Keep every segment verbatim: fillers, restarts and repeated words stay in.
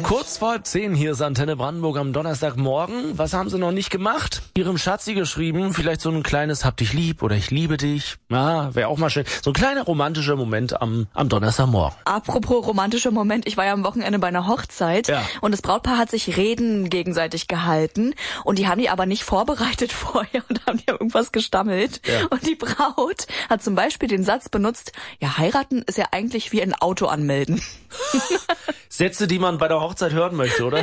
Kurz vor halb zehn, hier ist Antenne Brandenburg am Donnerstagmorgen. Was haben Sie noch nicht gemacht? Ihrem Schatzi geschrieben, vielleicht so ein kleines Hab dich lieb oder ich liebe dich. Ja, wäre auch mal schön. So ein kleiner romantischer Moment am, am Donnerstagmorgen. Apropos romantischer Moment, ich war ja am Wochenende bei einer Hochzeit ja. und das Brautpaar hat sich Reden gegenseitig gehalten und die haben die aber nicht vorbereitet vorher und haben die irgendwas gestammelt. Ja. Und die Braut hat zum Beispiel den Satz benutzt, ja, heiraten ist ja eigentlich wie ein Auto anmelden. Sätze, die man bei der Hochzeit hören möchte, oder?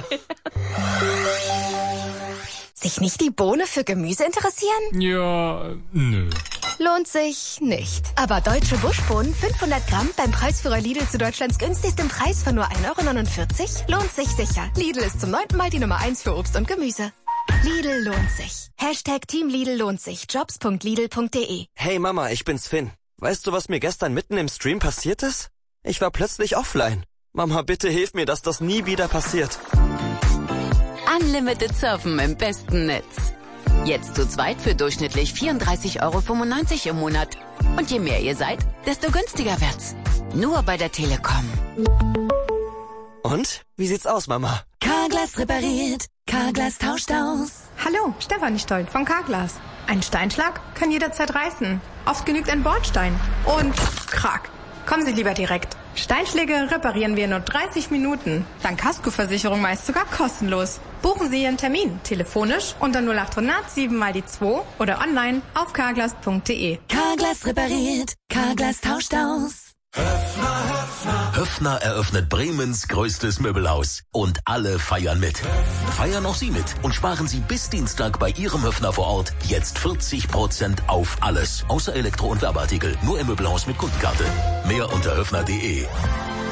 Sich nicht die Bohne für Gemüse interessieren? Ja, nö. Lohnt sich nicht. Aber deutsche Buschbohnen, fünfhundert Gramm, beim Preisführer Lidl zu Deutschlands günstigstem Preis von nur ein Euro neunundvierzig, lohnt sich sicher. Lidl ist zum neunten Mal die Nummer eins für Obst und Gemüse. Lidl lohnt sich. Hashtag Team Lidl lohnt sich. Jobs punkt lidl punkt de. Hey Mama, ich bin's Finn. Weißt du, was mir gestern mitten im Stream passiert ist? Ich war plötzlich offline. Mama, bitte hilf mir, dass das nie wieder passiert. Unlimited Surfen im besten Netz. Jetzt zu zweit für durchschnittlich vierunddreißig Euro fünfundneunzig im Monat. Und je mehr ihr seid, desto günstiger wird's. Nur bei der Telekom. Und? Wie sieht's aus, Mama? Carglass repariert. Carglass tauscht aus. Hallo, Stefanie Stoll von Carglass. Ein Steinschlag kann jederzeit reißen. Oft genügt ein Bordstein. Und krack. Kommen Sie lieber direkt. Steinschläge reparieren wir in nur dreißig Minuten. Dank Kaskoversicherung meist sogar kostenlos. Buchen Sie Ihren Termin telefonisch unter null acht hundert sieben mal die zwei oder online auf carglass punkt de. Carglass repariert. Carglass tauscht aus. Höffner eröffnet Bremens größtes Möbelhaus. Und alle feiern mit. Feiern auch Sie mit und sparen Sie bis Dienstag bei Ihrem Höffner vor Ort jetzt vierzig Prozent auf alles. Außer Elektro- und Werbeartikel. Nur im Möbelhaus mit Kundenkarte. Mehr unter höffner punkt de.